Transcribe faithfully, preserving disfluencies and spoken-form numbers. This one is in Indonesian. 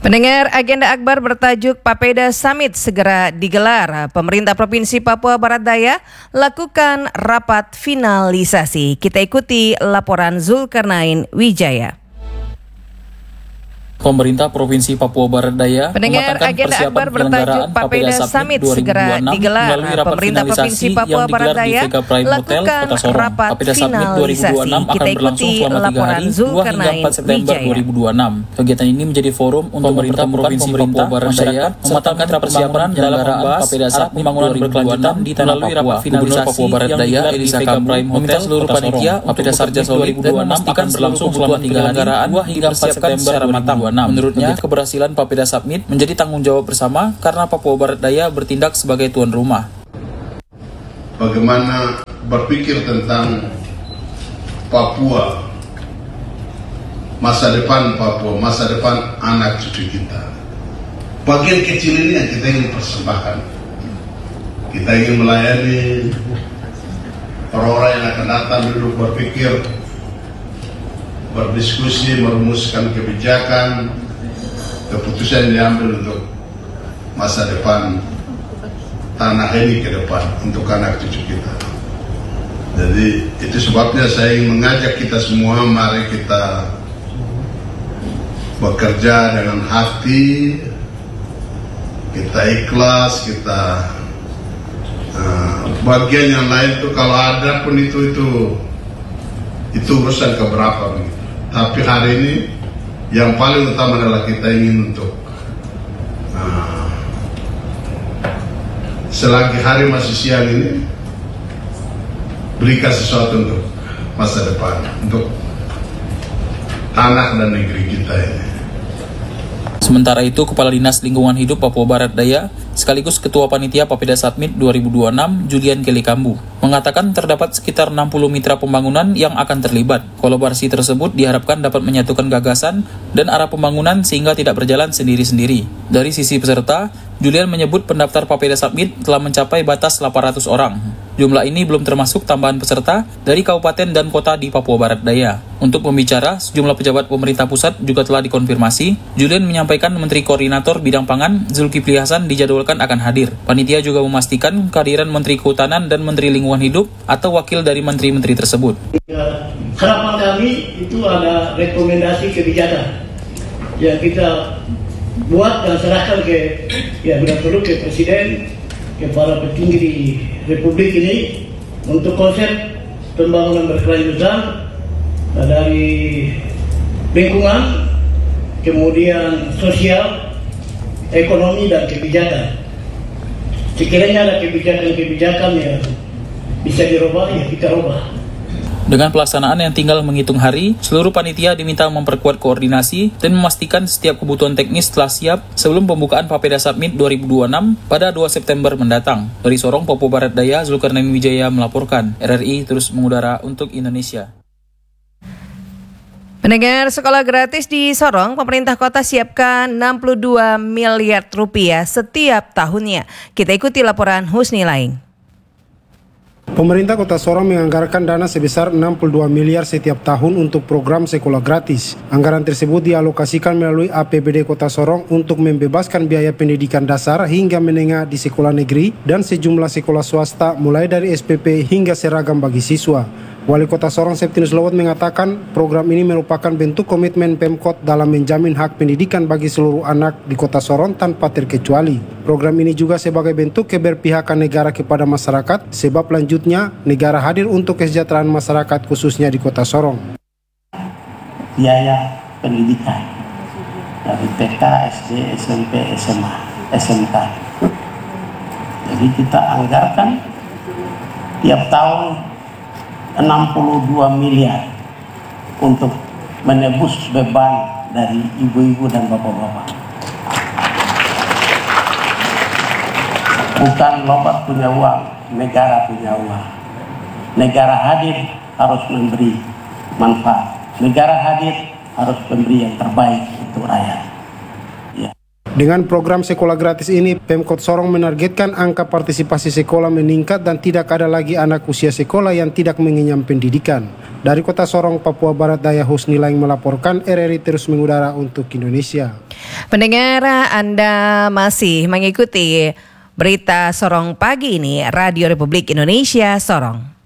Pendengar, agenda akbar bertajuk Papeda Summit segera digelar. Pemerintah Provinsi Papua Barat Daya lakukan rapat finalisasi. Kita ikuti laporan Zulkarnain Wijaya. Pemerintah Provinsi Papua Barat Daya Pendengar, agenda akbar bertajuk Papeda Summit segera digelar. Pemerintah Provinsi Papua Barat Daya lakukan rapat finalisasi. Kita ikuti laporan Zulkarnain Wijaya. Kegiatan ini menjadi forum untuk pemerintah Provinsi Papua Barat Daya mematangkan persiapan dalam membahas Papeda Summit pembangunan berkelanjutan di tanah Papua. Gubernur Papua Barat Daya Elisa Kambu meminta seluruh panitia Papeda Sarja Solid dan memastikan berlangsung selama tiga hari hingga empat September secara matang. Menurutnya, keberhasilan Papeda Summit menjadi tanggung jawab bersama karena Papua Barat Daya bertindak sebagai tuan rumah. Bagaimana berpikir tentang Papua, masa depan Papua, masa depan anak cucu kita. Bagian kecil ini yang kita ingin persembahkan. Kita ingin melayani orang-orang yang akan datang duduk berpikir, berdiskusi, merumuskan kebijakan, keputusan yang diambil untuk masa depan tanah ini ke depan, untuk anak cucu kita. Jadi itu sebabnya saya ingin mengajak kita semua, mari kita bekerja dengan hati, kita ikhlas, kita uh, bagian yang lain itu kalau ada pun itu itu itu urusan keberapa begitu. Tapi hari ini yang paling utama adalah kita ingin untuk uh, selagi hari masih siang ini berikan sesuatu untuk masa depan, untuk anak dan negeri kita ini. Sementara itu, Kepala Dinas Lingkungan Hidup Papua Barat Daya sekaligus Ketua Panitia Papeda Summit dua ribu dua puluh enam Julian Kelly Kambu mengatakan terdapat sekitar enam puluh mitra pembangunan yang akan terlibat. Kolaborasi tersebut diharapkan dapat menyatukan gagasan dan arah pembangunan sehingga tidak berjalan sendiri-sendiri. Dari sisi peserta, Julian menyebut pendaftar Papeda Summit telah mencapai batas delapan ratus orang. Jumlah ini belum termasuk tambahan peserta dari kabupaten dan kota di Papua Barat Daya. Untuk pembicara, sejumlah pejabat pemerintah pusat juga telah dikonfirmasi. Julian menyampaikan Menteri Koordinator Bidang Pangan Zulkifli Hasan dijadwalkan akan hadir. Panitia juga memastikan kehadiran Menteri Kehutanan dan Menteri Lingkungan Hidup atau wakil dari menteri-menteri tersebut. Harapan kami itu ada rekomendasi kebijakan yang kita buat dan serahkan ke ya benar-benar ke Presiden, ke para petinggi di Republik ini untuk konsep pembangunan berkelanjutan dari lingkungan, kemudian sosial, ekonomi dan kebijakan. Sekiranya ada kebijakan-kebijakan yang bisa dirubah, ya kita rubah. Dengan pelaksanaan yang tinggal menghitung hari, seluruh panitia diminta memperkuat koordinasi dan memastikan setiap kebutuhan teknis telah siap sebelum pembukaan Papeda Summit dua ribu dua puluh enam pada dua September mendatang. Dari Sorong, Papua Barat Daya, Zulkarnain Wijaya melaporkan. R R I terus mengudara untuk Indonesia. Pendengar, sekolah gratis di Sorong, pemerintah kota siapkan enam puluh dua miliar rupiah setiap tahunnya. Kita ikuti laporan Husni Laing. Pemerintah Kota Sorong menganggarkan dana sebesar enam puluh dua miliar setiap tahun untuk program sekolah gratis. Anggaran tersebut dialokasikan melalui A P B D Kota Sorong untuk membebaskan biaya pendidikan dasar hingga menengah di sekolah negeri dan sejumlah sekolah swasta mulai dari S P P hingga seragam bagi siswa. Wali Kota Sorong Septinus Lowot mengatakan program ini merupakan bentuk komitmen Pemkot dalam menjamin hak pendidikan bagi seluruh anak di Kota Sorong tanpa terkecuali. Program ini juga sebagai bentuk keberpihakan negara kepada masyarakat, sebab lanjutnya negara hadir untuk kesejahteraan masyarakat khususnya di Kota Sorong. Biaya pendidikan dari T K, S D, S M P, S M A, S M K. Jadi kita anggarkan tiap tahun enam puluh dua miliar untuk menebus beban dari ibu-ibu dan bapak-bapak. Bukan Lobat punya uang, negara punya uang. Negara hadir harus memberi manfaat. Negara hadir harus memberi yang terbaik untuk rakyat. Ya. Dengan program sekolah gratis ini, Pemkot Sorong menargetkan angka partisipasi sekolah meningkat dan tidak ada lagi anak usia sekolah yang tidak mengenyam pendidikan. Dari Kota Sorong, Papua Barat Daya, Husni Laing melaporkan, R R I terus mengudara untuk Indonesia. Pendengar, Anda masih mengikuti berita Sorong pagi ini, Radio Republik Indonesia Sorong.